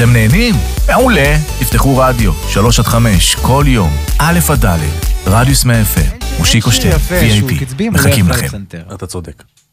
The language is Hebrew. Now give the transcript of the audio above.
אתם נהנים? מעולה. תפתחו רדיו, 3-5, כל יום, א' עד ד', רדיוס 100 FM, מושיקו שטר, VIP, מחכים לכם. אתה צודק.